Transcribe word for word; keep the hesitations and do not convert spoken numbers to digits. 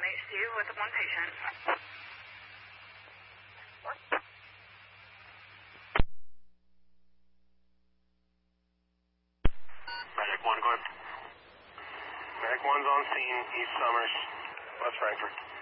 H C with one patient. Medic one, go ahead. Medic one's on scene, East Summers, West Frankfurt.